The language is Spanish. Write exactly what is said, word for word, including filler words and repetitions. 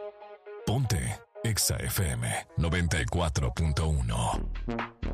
Ponte Exa F M noventa y cuatro punto uno.